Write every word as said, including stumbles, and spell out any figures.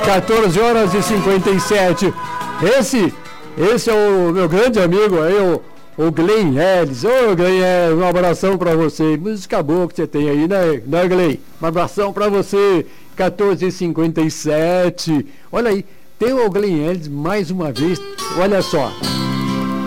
quatorze horas e cinquenta e sete. Esse, esse é o meu grande amigo aí, o, o Glenn Ellis. Ô, Glenn Ellis, um abração pra você. Música boa que você tem aí, né, né Glenn? Um abração pra você. quatorze e cinquenta e sete. Olha aí, tem o Glenn Ellis mais uma vez. Olha só.